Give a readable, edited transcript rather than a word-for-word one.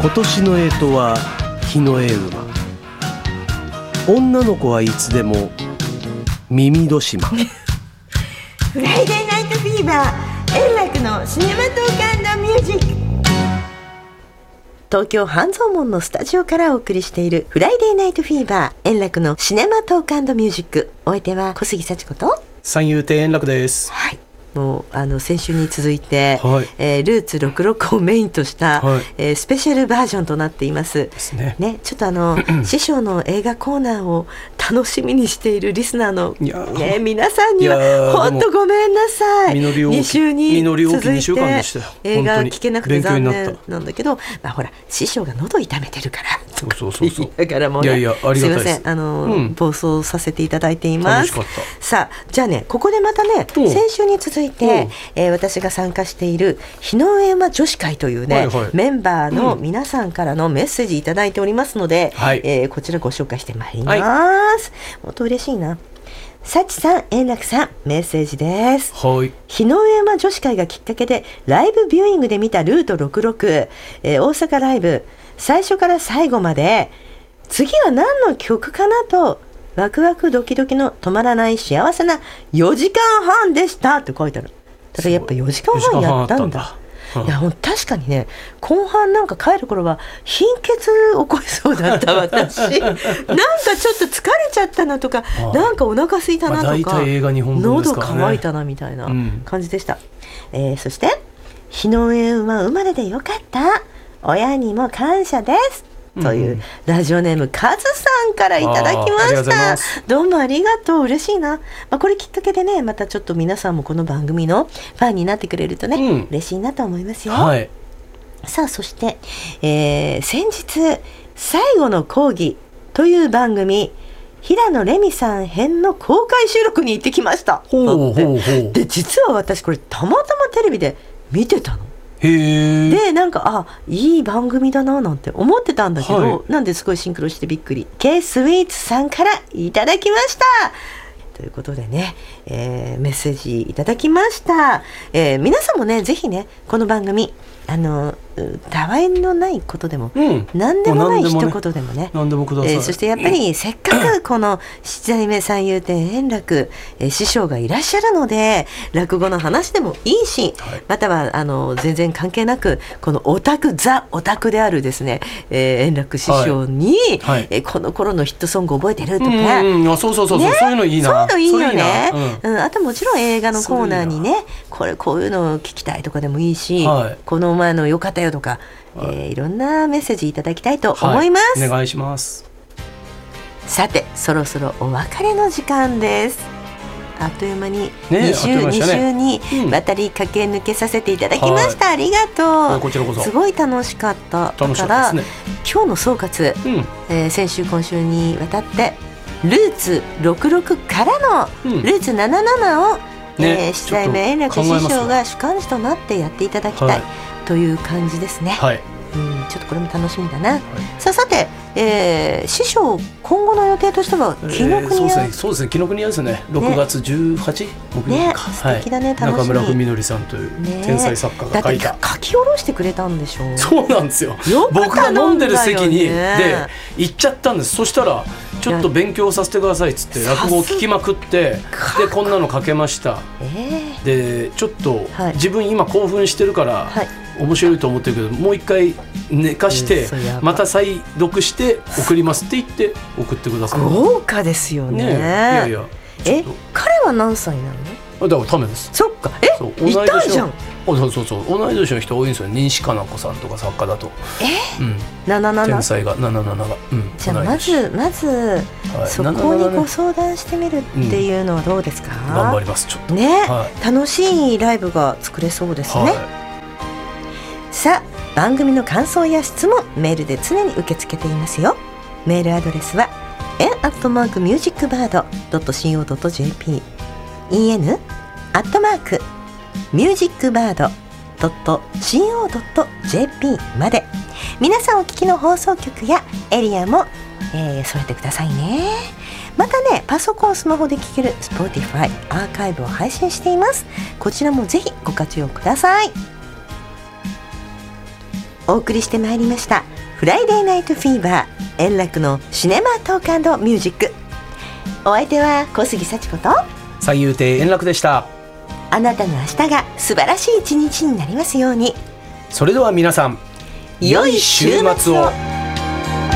今年の干支は日の絵馬。女の子はいつでも耳戸島。 フライデーナイトフィーバー、円楽のシネマトーク&ミュージック。東京半蔵門のスタジオからお送りしているフライデーナイトフィーバー、円楽のシネマトーク&ミュージック。お相手は小杉幸子と三遊亭円楽です。 はい、もう先週に続いて、 はい、 ルーツ66をメインとした、 はい、 スペシャルバージョンとなっていますですね。 ちょっと師匠の映画コーナーを楽しみにしているリスナーの、皆さんには本当ごめんなさい。2週に続いて映画聞けなくて残念なんだけど、ほら師匠が喉痛めてるからそうだからもうね、すいません、暴走させていただいています。さあ、じゃあね、ここでまたね、先週に続いて、私が参加している日の上馬女子会というね、メンバーの皆さんからのメッセージいただいておりますので、こちらご紹介してまいります。本当嬉しいな。さちさん、円楽さん、メッセージです。日の上馬女子会がきっかけでライブビューイングで見たルート66、大阪ライブ、最初から最後まで次は何の曲かなとワクワクドキドキの止まらない幸せな4時間半でしたって書いてある。ただやっぱ4時間半やったんだ。いや確かにね、後半なんか帰る頃は貧血起こりそうだった私なんかちょっと疲れちゃったなとか、なんかお腹空いたなとか、喉乾いたなみたいな感じでした。そして日の上馬生まれでよかった、親にも感謝ですという、ラジオネームカズさんからいただきました。どうもありがとう、嬉しいな。これきっかけでね、またちょっと皆さんもこの番組のファンになってくれるとね、嬉しいなと思いますよ。さあ、そして、先日最後の講義という番組、平野レミさん編の公開収録に行ってきました。で、実は私これたまたまテレビで見てたの。で、なんかいい番組だななんて思ってたんだけど、なんですごいシンクロしてびっくり。K スイーツさんからいただきましたということでね、メッセージいただきました。皆さんもね、ぜひね、この番組たわいのないことでも、何でもない一言でもね、 何でもください。 そしてやっぱりせっかくこの七代目三遊亭円楽、師匠がいらっしゃるので、落語の話でもいいし、または全然関係なく、このオタクであるですね、円楽師匠に、この頃のヒットソング覚えてるとか、 そういうのいいな。 そういうのいいよね。あともちろん映画のコーナーにね、こういうのを聞きたいとかでもいいし、この前の良かったよとか、いろんなメッセージいただきたいと思います。 お願いします。 さて、そろそろお別れの時間です。あっという間に2週にわたり駆け抜けさせていただきました。ありがとう。 こちらこそすごい楽しかった。だから、今日の総括、先週今週にわたってルーツ66からのルーツ77を、七代目円楽師匠が主幹事となってやっていただきたいという感じですね。ちょっとこれも楽しみだな。さて、師匠今後の予定としては紀ノ国屋、 そうですね、紀ノ国屋ですね。6月18木曜日か。 素敵だね、楽しみ。 中村文則さんという天才作家が書いた。 書き下ろしてくれたんでしょう。 そうなんですよ。僕が飲んでる席にで行っちゃったんです。そしたらちょっと勉強させてくださいっつって落語を聞きまくって、でこんなの書けました。でちょっと自分今興奮してるから面白いと思ってるけど、もう一回寝かしてまた再読して送りますって言って送ってください。 豪華ですよね。彼は何歳なの？ だからためです。 そっか、いたじゃん。 そう同い年の人多いんですよ。西加奈子さんとか作家だと。 77 天才が77が。 じゃあまずそこにご相談してみるっていうのはどうですか？ 頑張ります。ちょっとね、楽しいライブが作れそうですね。さあ、番組の感想や質問、メールで常に受け付けていますよ。メールアドレスはen@musicbird.co.jp en@musicbird.co.jp まで。皆さんお聞きの放送局やエリアも、添えてくださいね。またね、パソコン、スマホで聴ける Spotify アーカイブを配信しています。こちらもぜひご活用ください。 お送りしてまいりましたフライデーナイトフィーバー円楽のシネマトーク&ミュージック。お相手は小杉幸子と三遊亭円楽でした。 あなたの明日が素晴らしい一日になりますように。 それでは皆さん、良い週末を。